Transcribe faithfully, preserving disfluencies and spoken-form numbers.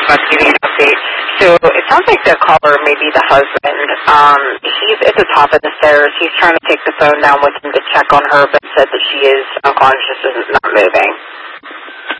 much to give you an update. So it sounds like the caller may be the husband. Um, he's at the top of the stairs. He's trying to take the phone down with him to check on her, but said that she is unconscious and not moving.